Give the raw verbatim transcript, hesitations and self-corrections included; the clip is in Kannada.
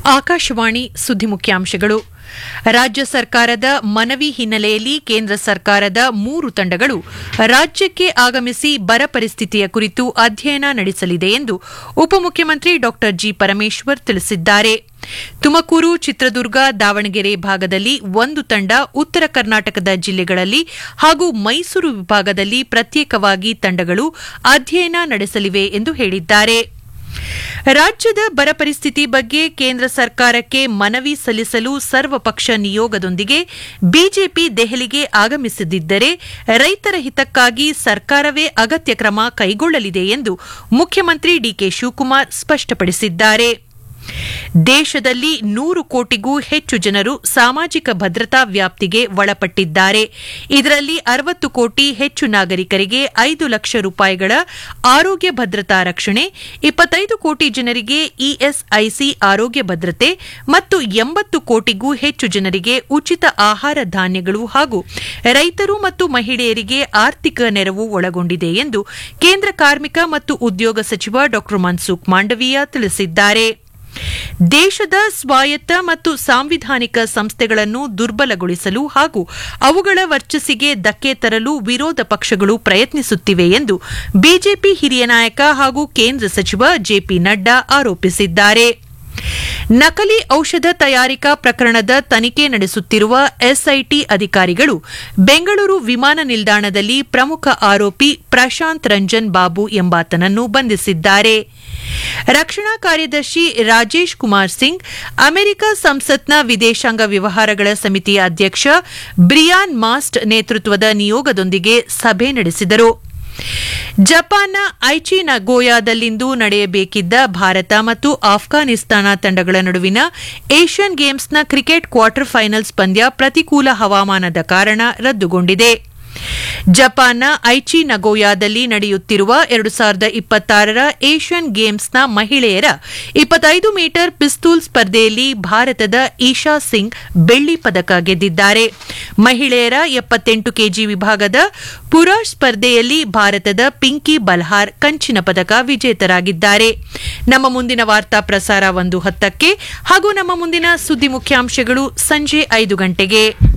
ಆಕಾಶವಾಣಿ ಸುದ್ದಿ ಮುಖ್ಯಾಂಶಗಳು. ರಾಜ್ಯ ಸರ್ಕಾರದ ಮನವಿ ಹಿನ್ನೆಲೆಯಲ್ಲಿ ಕೇಂದ್ರ ಸರ್ಕಾರದ ಮೂರು ತಂಡಗಳು ರಾಜ್ಯಕ್ಕೆ ಆಗಮಿಸಿ ಬರ ಪರಿಸ್ಥಿತಿಯ ಕುರಿತು ಅಧ್ಯಯನ ನಡೆಸಲಿದೆ ಎಂದು ಉಪಮುಖ್ಯಮಂತ್ರಿ ಡಾ ಜಿ ಪರಮೇಶ್ವರ್ ತಿಳಿಸಿದ್ದಾರೆ. ತುಮಕೂರು, ಚಿತ್ರದುರ್ಗ, ದಾವಣಗೆರೆ ಭಾಗದಲ್ಲಿ ಒಂದು ತಂಡ, ಉತ್ತರ ಕರ್ನಾಟಕದ ಜಿಲ್ಲೆಗಳಲ್ಲಿ ಹಾಗೂ ಮೈಸೂರು ವಿಭಾಗದಲ್ಲಿ ಪ್ರತ್ಯೇಕವಾಗಿ ತಂಡಗಳು ಅಧ್ಯಯನ ನಡೆಸಲಿವೆ ಎಂದು ಹೇಳಿದ್ದಾರೆ. ರಾಜ್ಯದ ಬರ ಪರಿಸ್ಥಿತಿ ಬಗ್ಗೆ ಕೇಂದ್ರ ಸರ್ಕಾರಕ್ಕೆ ಮನವಿ ಸಲ್ಲಿಸಲು ಸರ್ವಪಕ್ಷ ನಿಯೋಗದೊಂದಿಗೆ ಬಿಜೆಪಿ ದೆಹಲಿಗೆ ಆಗಮಿಸದಿದ್ದರೆ ರೈತರ ಹಿತಕ್ಕಾಗಿ ಸರ್ಕಾರವೇ ಅಗತ್ಯ ಕ್ರಮ ಕೈಗೊಳ್ಳಲಿದೆ ಎಂದು ಮುಖ್ಯಮಂತ್ರಿ ಡಿಕೆ ಶಿವಕುಮಾರ್ ಸ್ಪಷ್ಟಪಡಿಸಿದ್ದಾರೆ. ದೇಶದಲ್ಲಿ ನೂರು ಕೋಟಿಗೂ ಹೆಚ್ಚು ಜನರು ಸಾಮಾಜಿಕ ಭದ್ರತಾ ವ್ಯಾಪ್ತಿಗೆ ಒಳಪಟ್ಟಿದ್ದಾರೆ. ಇದರಲ್ಲಿ ಅರವತ್ತು ಕೋಟಿ ಹೆಚ್ಚು ನಾಗರಿಕರಿಗೆ ಐದು ಲಕ್ಷ ರೂಪಾಯಿಗಳ ಆರೋಗ್ಯ ಭದ್ರತಾ ರಕ್ಷಣೆ, ಇಪ್ಪತ್ತೈದು ಕೋಟಿ ಜನರಿಗೆ ಇಎಸ್ಐಸಿ ಆರೋಗ್ಯ ಭದ್ರತೆ ಮತ್ತು ಎಂಬತ್ತು ಕೋಟಿಗೂ ಹೆಚ್ಚು ಜನರಿಗೆ ಉಚಿತ ಆಹಾರ ಧಾನ್ಯಗಳು ಹಾಗೂ ರೈತರು ಮತ್ತು ಮಹಿಳೆಯರಿಗೆ ಆರ್ಥಿಕ ನೆರವು ಒಳಗೊಂಡಿದೆ ಎಂದು ಕೇಂದ್ರ ಕಾರ್ಮಿಕ ಮತ್ತು ಉದ್ಯೋಗ ಸಚಿವ ಡಾ ಮನ್ಸುಖ್ ಮಾಂಡವೀಯ ತಿಳಿಸಿದ್ದಾರೆ. ದೇಶದ ಸ್ವಾಯತ್ತ ಮತ್ತು ಸಾಂವಿಧಾನಿಕ ಸಂಸ್ಥೆಗಳನ್ನು ದುರ್ಬಲಗೊಳಿಸಲು ಹಾಗೂ ಅವುಗಳ ವರ್ಚಸ್ಸಿಗೆ ಧಕ್ಕೆ ತರಲು ವಿರೋಧ ಪಕ್ಷಗಳು ಪ್ರಯತ್ನಿಸುತ್ತಿವೆ ಎಂದು ಬಿಜೆಪಿ ಹಿರಿಯ ನಾಯಕ ಹಾಗೂ ಕೇಂದ್ರ ಸಚಿವ ಜೆಪಿ ನಡ್ಡಾ ಆರೋಪಿಸಿದ್ದಾರೆ. ನಕಲಿ ಔಷಧ ತಯಾರಿಕಾ ಪ್ರಕರಣದ ತನಿಖೆ ನಡೆಸುತ್ತಿರುವ ಎಸ್ಐಟಿ ಅಧಿಕಾರಿಗಳು ಬೆಂಗಳೂರು ವಿಮಾನ ನಿಲ್ದಾಣದಲ್ಲಿ ಪ್ರಮುಖ ಆರೋಪಿ ಪ್ರಶಾಂತ್ ರಂಜನ್ ಬಾಬು ಎಂಬಾತನನ್ನು ಬಂಧಿಸಿದ್ದಾರೆ. ರಕ್ಷಣಾ ಕಾರ್ಯದರ್ಶಿ ರಾಜೇಶ್ ಕುಮಾರ್ ಸಿಂಗ್ ಅಮೆರಿಕ ಸಂಸತ್ನ ವಿದೇಶಾಂಗ ವ್ಯವಹಾರಗಳ ಸಮಿತಿಯ ಅಧ್ಯಕ್ಷ ಬ್ರಿಯಾನ್ ಮಾಸ್ಟ್ ನೇತೃತ್ವದ ನಿಯೋಗದೊಂದಿಗೆ ಸಭೆ ನಡೆಸಿದರು. ಜಪಾನ್ನ ಐಚಿ ನಗೋಯಾದಲ್ಲಿಂದು ನಡೆಯಬೇಕಿದ್ದ ಭಾರತ ಮತ್ತು ಆಫ್ಘಾನಿಸ್ತಾನ ತಂಡಗಳ ನಡುವಿನ ಏಷ್ಯನ್ ಗೇಮ್ಸ್ನ ಕ್ರಿಕೆಟ್ ಕ್ವಾರ್ಟರ್ ಫೈನಲ್ಸ್ ಪಂದ್ಯ ಪ್ರತಿಕೂಲ ಹವಾಮಾನದ ಕಾರಣ ರದ್ದುಗೊಂಡಿದೆ. ಜಪಾನ್ನ ಐಚಿ ನಗೋಯಾದಲ್ಲಿ ನಡೆಯುತ್ತಿರುವ ಎರಡು ಸಾವಿರದ ಇಪ್ಪತ್ತಾರರ ಏಷ್ಯನ್ ಗೇಮ್ಸ್ನ ಮಹಿಳೆಯರ ಇಪ್ಪತ್ತೈದು ಮೀಟರ್ ಪಿಸ್ತೂಲ್ ಸ್ಪರ್ಧೆಯಲ್ಲಿ ಭಾರತದ ಈಶಾ ಸಿಂಗ್ ಬೆಳ್ಳಿ ಪದಕ ಗೆದ್ದಿದ್ದಾರೆ. ಮಹಿಳೆಯರ ಎಪ್ಪತ್ತೆಂಟು ಕೆಜಿ ವಿಭಾಗದ ಪುರುಷ ಸ್ಪರ್ಧೆಯಲ್ಲಿ ಭಾರತದ ಪಿಂಕಿ ಬಲ್ಹಾರ್ ಕಂಚಿನ ಪದಕ ವಿಜೇತರಾಗಿದ್ದಾರೆ. ನಮ್ಮ ಮುಂದಿನ ವಾರ್ತಾ ಪ್ರಸಾರ ಒಂದು ಹತ್ತಕ್ಕೆ ಹಾಗೂ ನಮ್ಮ ಮುಂದಿನ ಸುದ್ದಿ ಮುಖ್ಯಾಂಶಗಳು ಸಂಜೆ ಐದು ಗಂಟೆಗೆ.